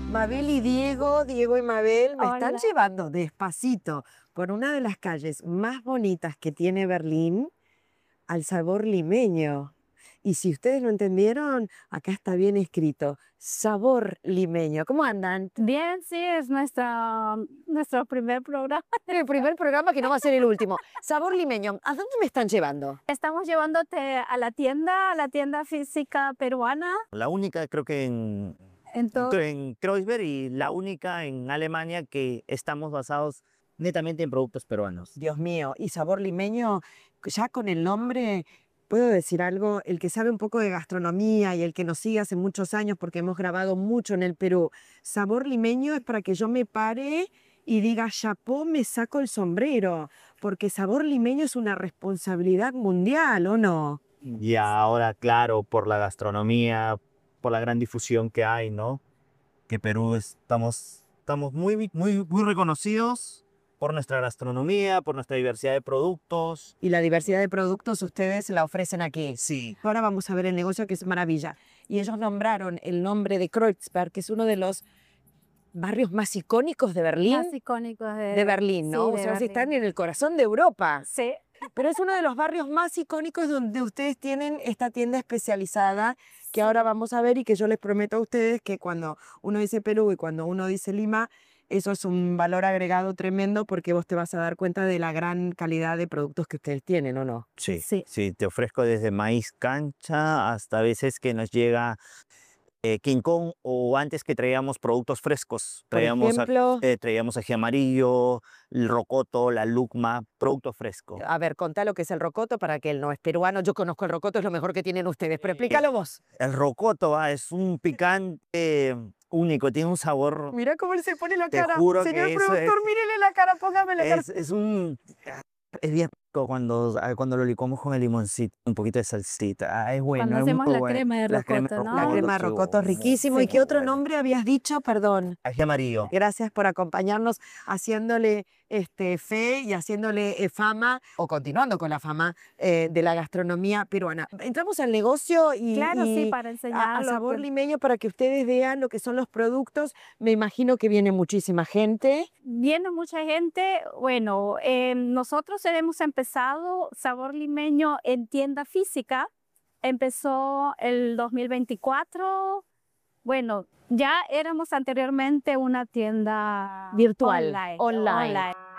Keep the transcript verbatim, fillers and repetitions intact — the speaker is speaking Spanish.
Mabel y Diego, Diego y Mabel, me Hola. están llevando despacito por una de las calles más bonitas que tiene Berlín al sabor limeño. Y si ustedes lo entendieron, acá está bien escrito, sabor limeño. ¿Cómo andan? Bien, sí, es nuestra, nuestro primer programa. El primer programa que no va a ser el último. Sabor limeño, ¿a dónde me están llevando? Estamos llevándote a la tienda, a la tienda física peruana. La única creo que en, En todo. en Kreuzberg y la única en Alemania que estamos basados netamente en productos peruanos. Dios mío, y sabor limeño, ya con el nombre, puedo decir algo, el que sabe un poco de gastronomía y el que nos sigue hace muchos años porque hemos grabado mucho en el Perú, sabor limeño es para que yo me pare y diga, chapó, me saco el sombrero, porque sabor limeño es una responsabilidad mundial, ¿o no? Y ahora, claro, por la gastronomía, por la gran difusión que hay, ¿no? Que Perú estamos, estamos muy, muy, muy reconocidos por nuestra gastronomía, por nuestra diversidad de productos. Y la diversidad de productos ustedes la ofrecen aquí. Sí. Ahora vamos a ver el negocio, que es maravilla. Y ellos nombraron el nombre de Kreuzberg, que es uno de los barrios más icónicos de Berlín. Más icónicos de, De Berlín, ¿no? Sí, O de sea, Berlín. están en el corazón de Europa. Sí. Pero es uno de los barrios más icónicos donde ustedes tienen esta tienda especializada que ahora vamos a ver y que yo les prometo a ustedes que cuando uno dice Perú y cuando uno dice Lima, eso es un valor agregado tremendo porque vos te vas a dar cuenta de la gran calidad de productos que ustedes tienen, ¿o no? Sí, Sí. sí, te ofrezco desde maíz cancha hasta veces que nos llega eh, King Kong, o antes que traíamos productos frescos. Por Traíamos, a- ejemplo, eh, traíamos ají amarillo, el rocoto, la lucma, producto fresco. a ver, contá lo que es el rocoto para que él no es peruano. Yo conozco el rocoto, es lo mejor que tienen ustedes, pero explícalo vos. El rocoto ah, es un picante único, tiene un sabor. Mira cómo él se pone la Te cara. juro Señor que eso productor, es- mírele la cara, póngame la cara. Es, es un. Es bien rico cuando, ah, cuando lo licuamos con el limoncito, un poquito de salsita. Ah, es bueno. Cuando es hacemos muy la bueno. crema de La crema rocoto, ¿no? La rocoto, crema de sí, rocoto es muy, riquísimo. muy ¿Y qué otro bueno. nombre habías dicho? Perdón. Ají amarillo. Gracias por acompañarnos haciéndole este, fe y haciéndole eh, fama, o continuando con la fama eh, de la gastronomía peruana. Entramos al negocio y, Claro, sí, y para a, enseñar a lo sabor que- limeño para que ustedes vean lo que son los productos. Me imagino que viene muchísima gente. Viene mucha gente. Bueno, eh, nosotros hemos empezado Sabor Limeño en tienda física. Empezó el dos mil veinticuatro. Bueno, ya éramos anteriormente una tienda Virtual, online. online. online.